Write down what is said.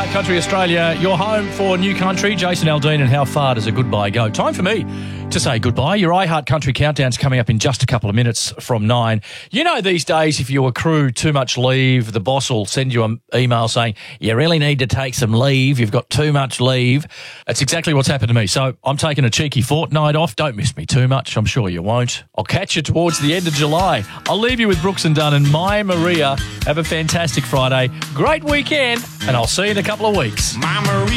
Heart Country Australia, your home for new country. Jason Aldean, and how far does a goodbye go? Time for me to say goodbye. Your iHeart Country Countdown's coming up in just a couple of minutes from 9. You know, these days, if you accrue too much leave, the boss will send you an email saying, you really need to take some leave. You've got too much leave. That's exactly what's happened to me. So I'm taking a cheeky fortnight off. Don't miss me too much. I'm sure you won't. I'll catch you towards the end of July. I'll leave you with Brooks and Dunn and My Maria. Have a fantastic Friday. Great weekend, and I'll see you in a couple of weeks. My Maria.